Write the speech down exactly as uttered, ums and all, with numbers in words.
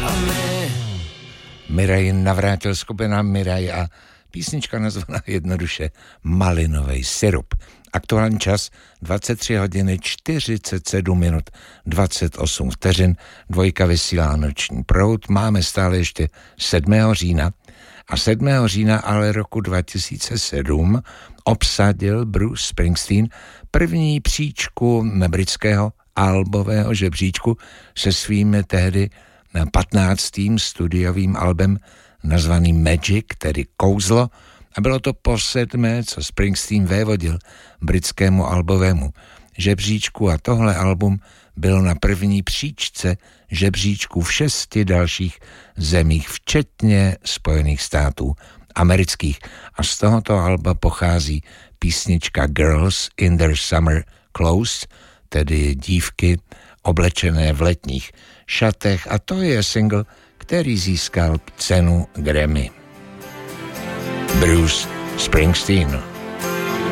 Miraj navrátil skupina Miraj a písnička nazvaná jednoduše Malinový syrup. Aktuální čas dvacet tři hodiny čtyřicet sedm minut dvacet osm vteřin. Dvojka vysílá noční proud. Máme stále ještě sedmého října a sedmého října ale roku dva tisíce sedm obsadil Bruce Springsteen první příčku britského albového žebříčku se svým tehdy patnáctým studiovým albem nazvaným Magic, tedy Kouzlo, a bylo to po sedmé, co Springsteen vévodil britskému albovému žebříčku a tohle album bylo na první příčce žebříčku v šesti dalších zemích, včetně Spojených států amerických. A z tohoto alba pochází písnička Girls in Their Summer Clothes, tedy dívky oblečené v letních šatech, a to je single, který získal cenu Grammy. Bruce Springsteen.